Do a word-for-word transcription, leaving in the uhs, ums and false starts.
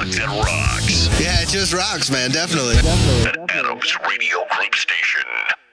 rocks. It rocks. Yeah, it just rocks, man. Definitely. Definitely. At Adams Radio Group Station.